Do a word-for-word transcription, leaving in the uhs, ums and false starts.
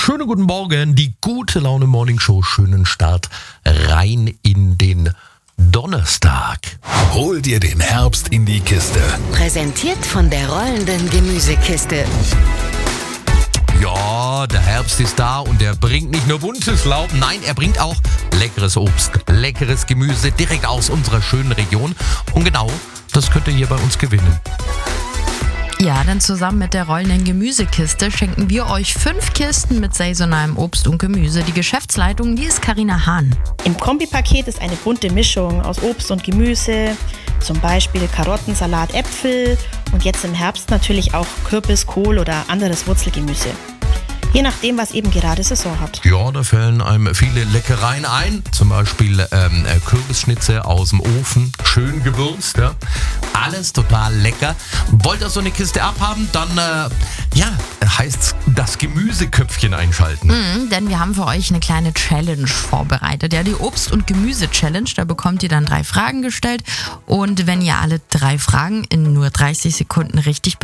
Schönen guten Morgen, die gute Laune Morning Show. Schönen Start rein in den Donnerstag. Hol dir den Herbst in die Kiste. Präsentiert von der rollenden Gemüsekiste. Ja, der Herbst ist da und er bringt nicht nur buntes Laub, nein, er bringt auch leckeres Obst, leckeres Gemüse direkt aus unserer schönen Region. Und genau, das könnt ihr hier bei uns gewinnen. Ja, denn zusammen mit der rollenden Gemüsekiste schenken wir euch fünf Kisten mit saisonalem Obst und Gemüse. Die Geschäftsleitung, die ist Carina Hahn. Im Kombipaket ist eine bunte Mischung aus Obst und Gemüse, zum Beispiel Karotten, Salat, Äpfel und jetzt im Herbst natürlich auch Kürbis, Kohl oder anderes Wurzelgemüse. Je nachdem, was eben gerade Saison hat. Ja, da fällen einem viele Leckereien ein. Zum Beispiel ähm, Kürbisschnitze aus dem Ofen, schön gewürzt. Ja. Alles total lecker. Wollt ihr so eine Kiste abhaben, dann äh, ja, heißt's das Gemüseköpfchen einschalten. Mhm, denn wir haben für euch eine kleine Challenge vorbereitet. Ja, die Obst- und Gemüse-Challenge. Da bekommt ihr dann drei Fragen gestellt. Und wenn ihr alle drei Fragen in nur dreißig Sekunden richtig